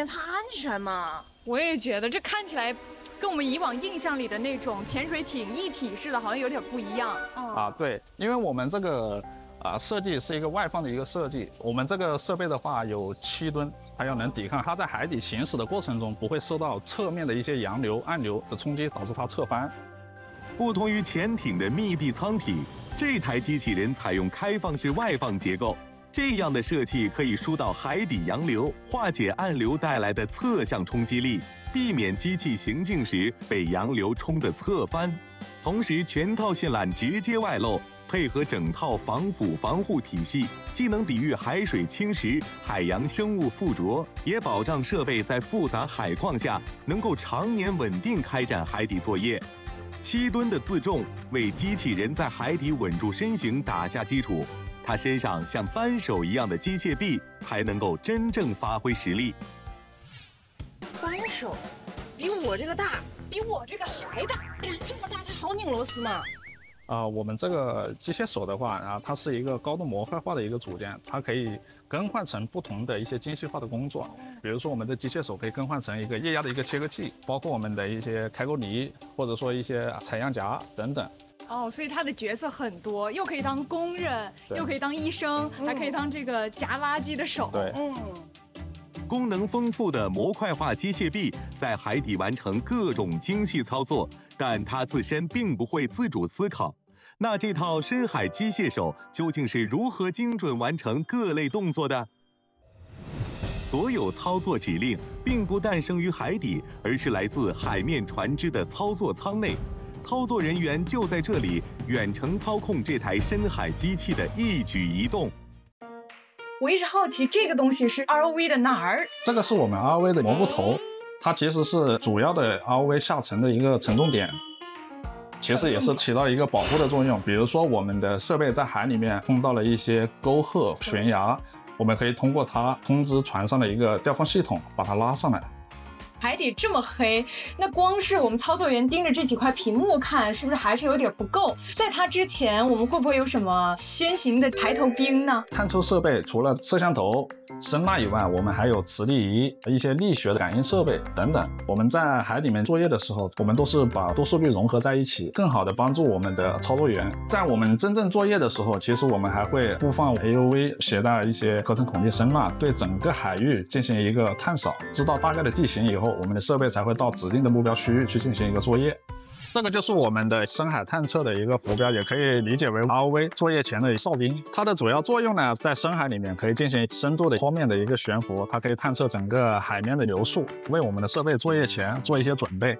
面它安全吗？ 我也觉得这看起来跟我们以往印象里的那种潜水艇一体式的好像有点不一样。 对，因为我们这个设计是一个外放的一个设计，我们这个设备的话有7吨，它要能抵抗它在海底行驶的过程中不会受到侧面的一些洋流、暗流的冲击，导致它侧翻。 不同于潜艇的密闭舱体，这台机器人采用开放式外放结构。这样的设计可以疏导海底洋流，化解暗流带来的侧向冲击力，避免机器行进时被洋流冲得侧翻。同时，全套线缆直接外露，配合整套防腐防护体系，既能抵御海水侵蚀、海洋生物附着，也保障设备在复杂海况下能够常年稳定开展海底作业。7吨的自重为机器人在海底稳住身形打下基础。它身上像扳手一样的机械臂才能够真正发挥实力。 扳手比我这个大，比我这个还大。哇，这么大，它好拧螺丝吗？ 我们这个机械手的话，它是一个高度模块化的一个组件，它可以更换成不同的一些精细化的工作。比如说，我们的机械手可以更换成一个液压的一个切割器，包括我们的一些开沟泥，或者说一些采样夹等等。 所以他的角色很多，又可以当工人，又可以当医生，还可以当这个夹垃圾的手。 对， 功能丰富的模块化机械臂在海底完成各种精细操作，但它自身并不会自主思考。那这套深海机械手究竟是如何精准完成各类动作的？所有操作指令并不诞生于海底，而是来自海面船只的操作舱内。操作人员就在这里远程操控这台深海机器的一举一动。 我一直好奇这个东西是 ROV 的哪儿？ 这个是我们 ROV 的蘑菇头，它其实是主要的 ROV 下沉的一个承重点，其实也是起到一个保护的作用。比如说我们的设备在海里面碰到了一些沟壑、悬崖，我们可以通过它通知船上的一个吊风系统把它拉上来。 海底这么黑，那光是我们操作员盯着这几块屏幕看，是不是还是有点不够？在它之前，我们会不会有什么先行的抬头兵呢？ 探测设备除了摄像头、声呐以外，我们还有磁力仪、一些力学的感应设备等等。我们在海里面作业的时候，我们都是把多数据融合在一起，更好的帮助我们的操作员。在我们真正作业的时候，其实我们还会布放 AUV， 携带一些合成孔径声呐，对整个海域进行一个探扫，知道大概的地形以后，我们的设备才会到指定的目标区域去进行一个作业。这个就是我们的深海探测的一个浮标，也可以理解为 ROV 作业前的哨兵。它的主要作用呢，在深海里面可以进行深度的坡面的一个悬浮，它可以探测整个海面的流速，为我们的设备作业前做一些准备。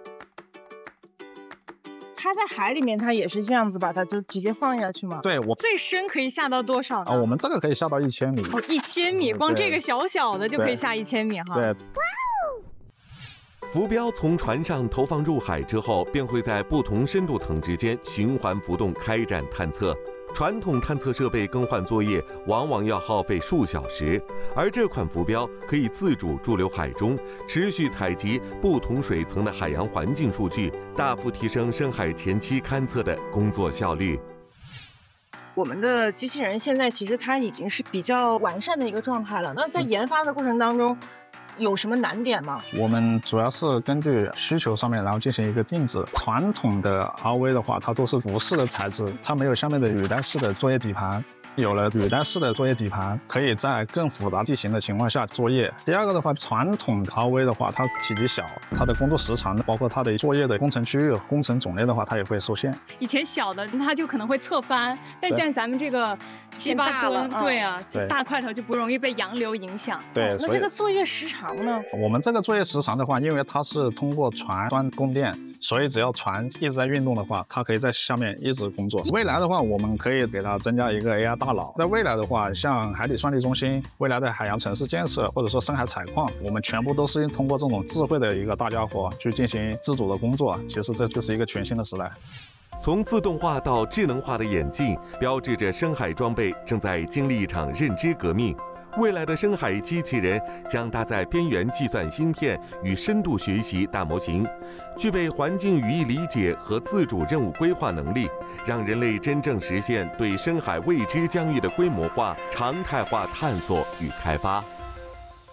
它在海里面，它也是这样子把它就直接放下去吗？ 对， 最深可以下到多少呢？ 我们这个可以下到1000米。 1000米，光这个小小的就可以下1000米哈。 对。 浮标从船上投放入海之后，便会在不同深度层之间循环浮动开展探测。传统探测设备更换作业往往要耗费数小时，而这款浮标可以自主驻留海中，持续采集不同水层的海洋环境数据，大幅提升深海前期勘测的工作效率。 我们的机器人现在其实它已经是比较完善的一个状态了。那在研发的过程当中，有什么难点吗？ 我们主要是根据需求上面，然后进行一个定制。传统的 ROV 的话，它都是无式的材质，它没有下面的履带式的作业底盘。有了履带式的作业底盘，可以在更复杂地形的情况下作业。第二个的话，传统 ROV 的话，它体积小，它的工作时长，包括它的作业的工程区域、工程种类的话，它也会受限。 以前小的它就可能会侧翻，但现在咱们这个7、8吨，对啊，大块头就不容易被洋流影响。 对， 那这个作业时长呢？ 我们这个作业时长的话，因为它是通过船端供电，所以只要船一直在运动的话，它可以在下面一直工作。未来的话，我们可以给它增加一个 AI 大脑。在未来的话，像海底算力中心、未来的海洋城市建设，或者说深海采矿，我们全部都是通过这种智慧的一个大家伙去进行自主的工作。其实这就是一个全新的时代。 从自动化到智能化的演进，标志着深海装备正在经历一场认知革命。未来的深海机器人将搭载边缘计算芯片与深度学习大模型，具备环境语义理解和自主任务规划能力，让人类真正实现对深海未知疆域的规模化、常态化探索与开发。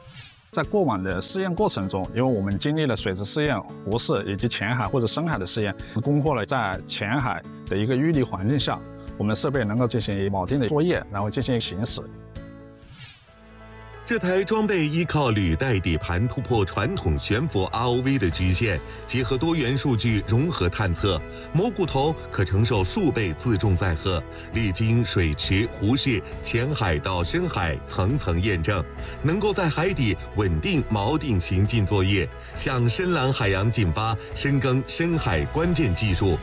在过往的试验过程中，因为我们经历了水质试验、湖试以及浅海或者深海的试验，攻获了在浅海的一个淤泥环境下，我们设备能够进行铆定的作业，然后进行行驶。 这台装备依靠履带底盘突破传统悬浮 ROV 的局限，结合多元数据融合探测，蘑菇头可承受数倍自重载荷，历经水池、湖试、浅海到深海层层验证，能够在海底稳定锚定行进作业，向深蓝海洋进发，深耕深海关键技术。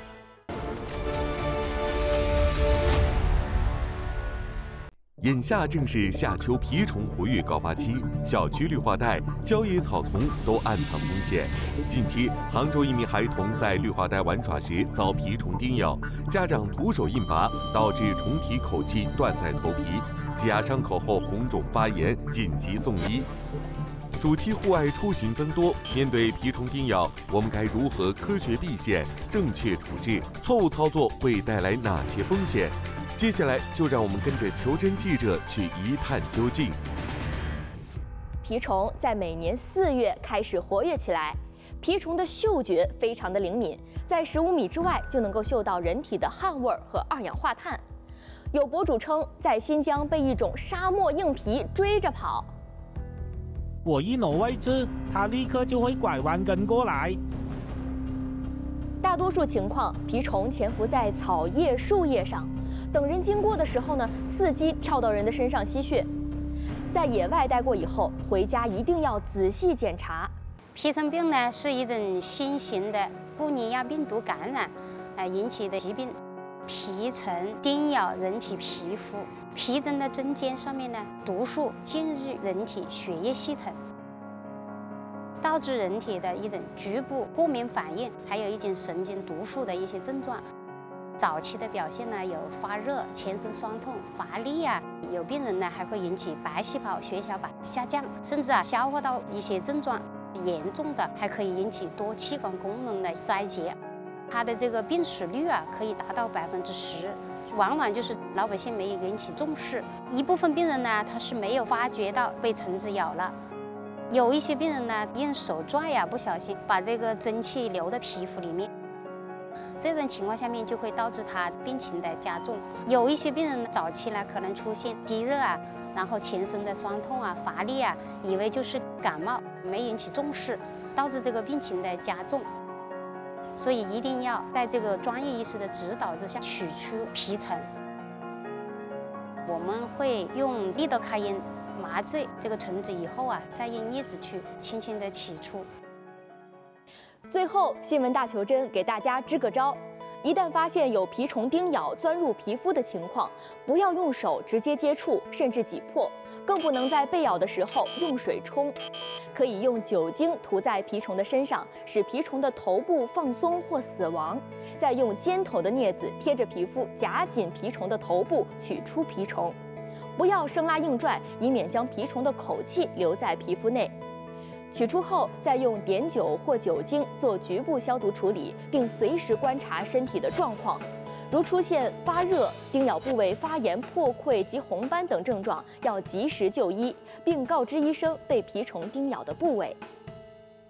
眼下正是夏秋蜱虫活跃高发期，小区绿化带、郊野草丛都暗藏风险。近期，杭州一名孩童在绿化带玩耍时遭蜱虫叮咬，家长徒手硬拔，导致虫体口气断在头皮，挤压伤口后红肿发炎，紧急送医。暑期户外出行增多，面对蜱虫叮咬，我们该如何科学避险、正确处置？错误操作会带来哪些风险？接下来就让我们跟着求真记者去一探究竟。 蜱虫在每年4月开始活跃起来，蜱虫的嗅觉非常的灵敏，在15米之外就能够嗅到人体的汗味和二氧化碳。有博主称，在新疆被一种沙漠硬蜱追着跑， 我一挪位置，它立刻就会拐弯跟过来。 大多数情况，蜱虫潜伏在草叶、树叶上。等人经过的时候呢，伺机跳到人的身上吸血。在野外待过以后，回家一定要仔细检查。 蜱虫病呢是一种新型的布尼亚病毒感染引起的疾病。蜱虫叮咬人体皮肤，蜱针的针尖上面呢，毒素进入人体血液系统，导致人体的一种局部过敏反应，还有一种神经毒素的一些症状。早期的表现呢有发热、全身酸痛、乏力啊，有病人呢还会引起白细胞、血小板下降，甚至消化道一些症状，严重的还可以引起多器官功能的衰竭。它的这个病死率可以达到10%，往往就是老百姓没有引起重视。一部分病人呢他是没有发觉到被虫子咬了，有一些病人呢用手拽不小心把这个针气流到皮肤里面。这种情况下面就会导致他病情的加重。有一些病人早期呢可能出现低热然后全身的酸痛乏力以为就是感冒，没引起重视，导致这个病情的加重。所以一定要在这个专业医师的指导之下取出蜱虫。我们会用利多卡因麻醉这个虫子以后再用镊子去轻轻的取出。 最后，新闻大求真给大家支个招：一旦发现有蜱虫叮咬钻入皮肤的情况，不要用手直接接触，甚至挤破，更不能在被咬的时候用水冲。可以用酒精涂在蜱虫的身上，使蜱虫的头部放松或死亡，再用尖头的镊子贴着皮肤夹紧蜱虫的头部，取出蜱虫。不要生拉硬拽，以免将蜱虫的口气留在皮肤内。取出后，再用碘酒或酒精做局部消毒处理，并随时观察身体的状况。如出现发热、叮咬部位发炎、破溃及红斑等症状，要及时就医，并告知医生被蜱虫叮咬的部位。